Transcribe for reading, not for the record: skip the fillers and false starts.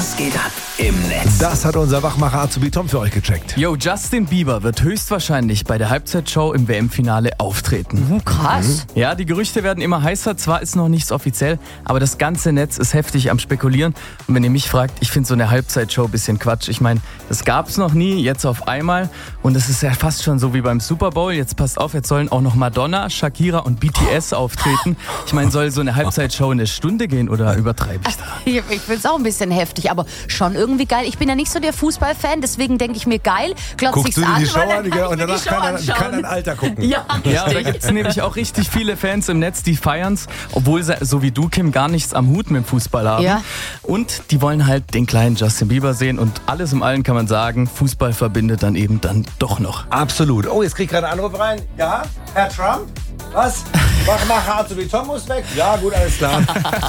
Was geht ab im Netz? Das hat unser Wachmacher Azubi Tom für euch gecheckt. Yo, Justin Bieber wird höchstwahrscheinlich bei der Halbzeitshow im WM-Finale auftreten. Krass. Ja, die Gerüchte werden immer heißer, zwar ist noch nichts offiziell, aber das ganze Netz ist heftig am Spekulieren. Und wenn ihr mich fragt, ich finde so eine Halbzeitshow ein bisschen Quatsch. Ich meine, das gab's noch nie, jetzt auf einmal. Und es ist ja fast schon so wie beim Super Bowl. Jetzt passt auf, jetzt sollen auch noch Madonna, Shakira und BTS auftreten. Ich meine, soll so eine Halbzeitshow eine Stunde gehen oder übertreibe ich da? Ich finde es auch ein bisschen heftig, aber schon irgendwie geil. Ich bin ja nicht so der Fußballfan, deswegen denke ich mir geil. Guckst du dir die Show an weil dann und kann ich mir danach die Show kann anschauen. ein Alter gucken. Ja, Ja, da richtig. gibt es nämlich auch richtig viele Fans im Netz, die feiern's, obwohl sie, so wie du, Kim, gar nichts am Hut mit dem Fußball haben. Ja. Und die wollen halt den kleinen Justin Bieber sehen und alles im Allen kann man sagen, Fußball verbindet dann eben dann doch noch. Absolut. Oh, jetzt krieg ich gerade einen Anruf rein. Ja, Herr Trump? Was? Wachmacher Azubi Tom muss weg? Ja, gut, alles klar.